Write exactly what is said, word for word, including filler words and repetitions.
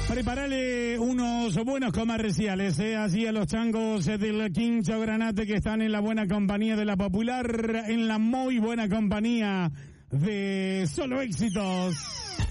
Preparale unos buenos comerciales, eh, así a los changos del Quincho Granate que están en la buena compañía de la Popular, en la muy buena compañía de Solo Éxitos.